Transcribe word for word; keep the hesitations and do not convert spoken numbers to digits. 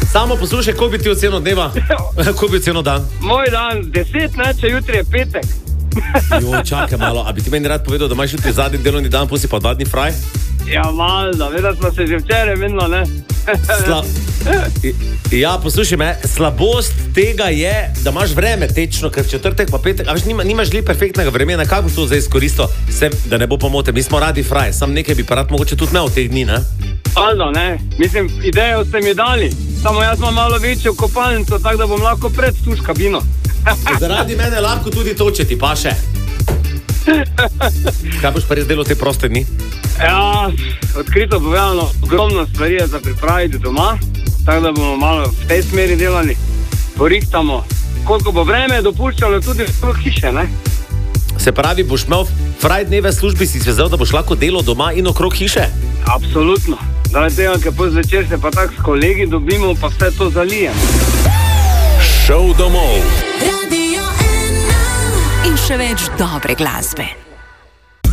Samo poslušaj, koliko bi ti ocenil dneva? Koliko bi ocenil dan? Moj dan, deset, ne, če jutri je petek. Jo, čakaj malo, a bi ti meni rad povedal, da imaš jutri zadnji delovni dan, pusti pa dva dni fraj? Ja, malo, da, vedno smo se že včeraj minilo, ne? Sla... Ja, poslušaj me, slabost tega je, da imaš vreme tečno, ker četrtek pa petek, a veš, nima, nimaš li perfektnega vremena, kako bi to zdaj izkoristil, sem, da ne bo pomote, mi smo radi fraj, sam nekaj bi pa rad mogoče tudi imel v teh dni, ne? Aldo, ne, mislim, idejo ste mi dali, samo jaz imam malo večjo kopalnico, tako da bom lahko pred tuš kabino. Zaradi mene lahko tudi točeti, pa še. Kaj boš pa res delal te proste dni? Ja, odkrito povedano, ogromno stvari je za pripraviti doma, tako da bomo malo v tej smeri delali, porihtamo, koliko bo vreme dopuščalo tudi v hiše, ne? Se pravi, boš imel fraj dneve službi, si svezal, da boš lahko delal doma in okrog hiše? Absolutno. Zdaj tega, ker po zvečer se pa tako s kolegi dobimo, pa vse to zalijem. Šov domov. Radio ena. In še več dobre glasbe.